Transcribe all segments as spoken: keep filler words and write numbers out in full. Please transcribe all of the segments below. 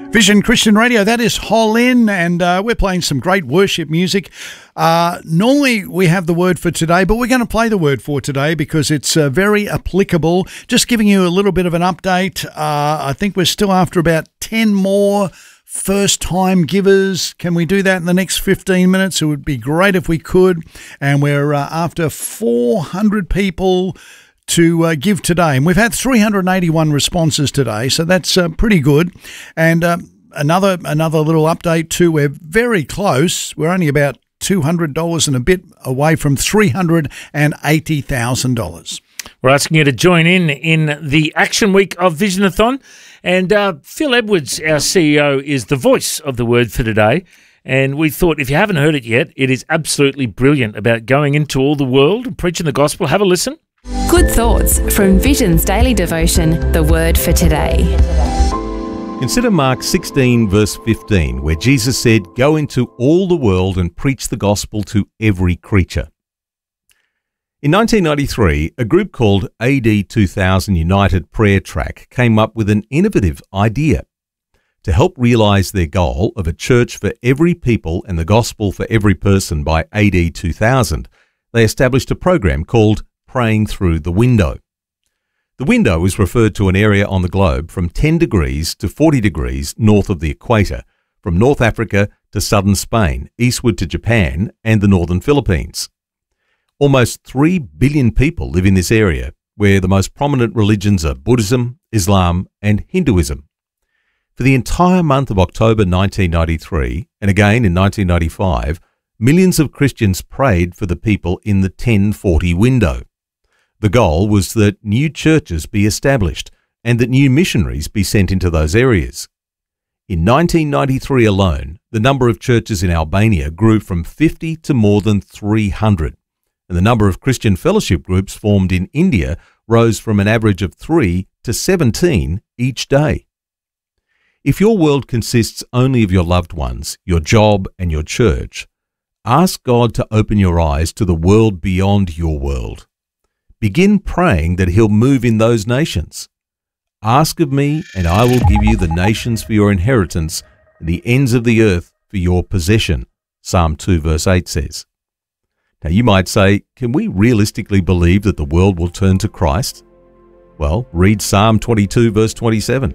Vision Christian Radio, that is Holin, and uh, we're playing some great worship music. Uh, normally we have the word for today, but we're going to play the word for today because it's uh, very applicable. Just giving you a little bit of an update. Uh, I think we're still after about ten more first-time givers. Can we do that in the next fifteen minutes? It would be great if we could. And we're uh, after four hundred people to uh, give today. And we've had three hundred eighty-one responses today, so that's uh, pretty good. And uh, another another little update too, we're very close. We're only about two hundred dollars and a bit away from three hundred eighty thousand dollars. We're asking you to join in in the Action Week of Visionathon. And uh, Phil Edwards, our C E O, is the voice of the word for today. And we thought, if you haven't heard it yet, it is absolutely brilliant about going into all the world and preaching the gospel. Have a listen. Good thoughts from Vision's daily devotion, The Word for Today. Consider Mark sixteen, verse fifteen, where Jesus said, "Go into all the world and preach the gospel to every creature." In nineteen ninety-three, a group called A D two thousand United Prayer Track came up with an innovative idea. To help realise their goal of a church for every people and the gospel for every person by A D two thousand, they established a program called Praying Through the Window. The window is referred to an area on the globe from ten degrees to forty degrees north of the equator, from North Africa to southern Spain, eastward to Japan and the northern Philippines. Almost three billion people live in this area, where the most prominent religions are Buddhism, Islam and Hinduism. For the entire month of October nineteen ninety-three, and again in nineteen ninety-five, millions of Christians prayed for the people in the ten forty window. The goal was that new churches be established and that new missionaries be sent into those areas. In nineteen ninety-three alone, the number of churches in Albania grew from fifty to more than three hundred, and the number of Christian fellowship groups formed in India rose from an average of three to seventeen each day. If your world consists only of your loved ones, your job and your church, ask God to open your eyes to the world beyond your world. Begin praying that He'll move in those nations. Ask of me, and I will give you the nations for your inheritance and the ends of the earth for your possession, Psalm two verse eight says. Now you might say, can we realistically believe that the world will turn to Christ? Well, read Psalm twenty-two verse twenty-seven.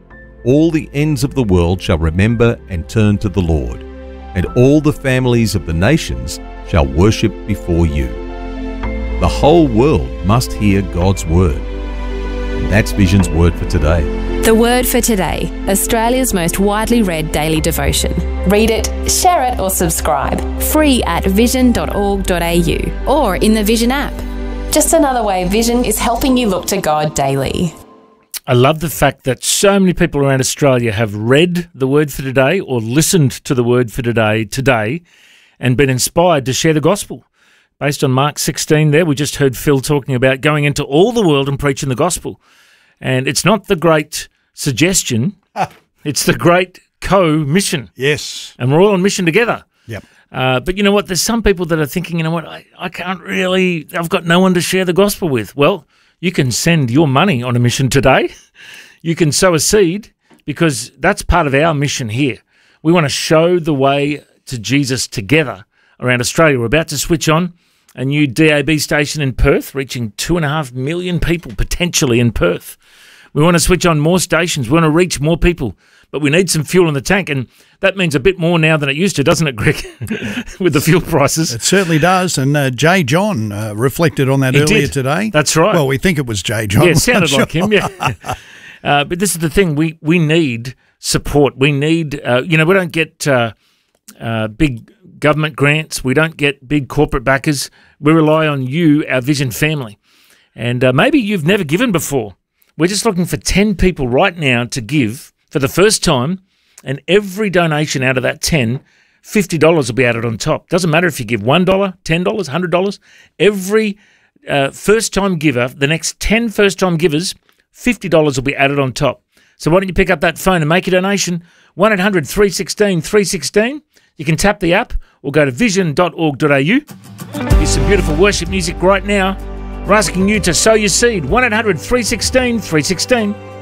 All the ends of the world shall remember and turn to the Lord, and all the families of the nations shall worship before you. The whole world must hear God's word. And that's Vision's word for today. The Word for Today, Australia's most widely read daily devotion. Read it, share it or subscribe. Free at vision dot org dot a u or in the Vision app. Just another way Vision is helping you look to God daily. I love the fact that so many people around Australia have read the word for today or listened to the word for today today and been inspired to share the gospel. Based on Mark sixteen there, we just heard Phil talking about going into all the world and preaching the gospel. And it's not the great suggestion, it's the great co-mission. Yes. And we're all on mission together. Yep. Uh, but you know what? There's some people that are thinking, you know what, I, I can't really, I've got no one to share the gospel with. Well, you can send your money on a mission today. You can sow a seed because that's part of our mission here. We want to show the way to Jesus together around Australia. We're about to switch on a new D A B station in Perth, reaching two and a half million people potentially in Perth. We want to switch on more stations. We want to reach more people, but we need some fuel in the tank, and that means a bit more now than it used to, doesn't it, Greg, with the fuel prices? It certainly does, and uh, Jay John uh, reflected on that he earlier did. today. That's right. Well, we think it was Jay John. Yeah, it sounded like him, yeah. uh, but this is the thing. We, we need support. We need, uh, you know, we don't get uh, uh, big government grants. We don't get big corporate backers. We rely on you, our Vision family. And uh, maybe you've never given before. We're just looking for ten people right now to give for the first time, and every donation out of that ten, fifty dollars will be added on top. Doesn't matter if you give one dollar, ten dollars, one hundred dollars. Every uh, first-time giver, the next ten first-time givers, fifty dollars will be added on top. So why don't you pick up that phone and make a donation? one eight hundred three one six three one six. You can tap the app or go to vision dot org dot a u. Here's some beautiful worship music right now. We're asking you to sow your seed. one eight hundred three one six three one six.